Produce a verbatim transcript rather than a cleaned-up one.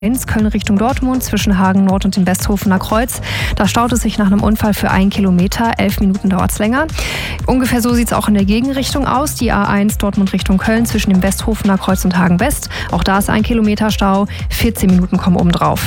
Köln Richtung Dortmund zwischen Hagen Nord und dem Westhofener Kreuz. Da staut es sich nach einem Unfall für einen Kilometer. Elf Minuten dauert es länger. Ungefähr so sieht es auch in der Gegenrichtung aus. Die A eins Dortmund Richtung Köln zwischen dem Westhofener Kreuz und Hagen West. Auch da ist ein Kilometer Stau. vierzehn Minuten kommen obendrauf.